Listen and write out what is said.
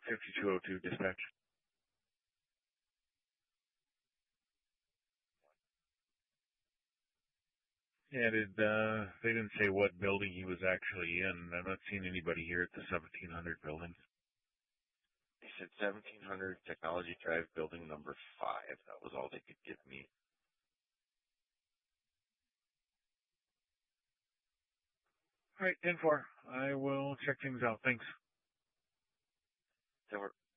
5202 dispatch. Yeah, they didn't say what building he was actually in. I'm not seeing anybody here at the 1700 building. They said 1700 Technology Drive, building number 5. That was all they could give me. All right, 10-4. I will check things out. Thanks. 10-4.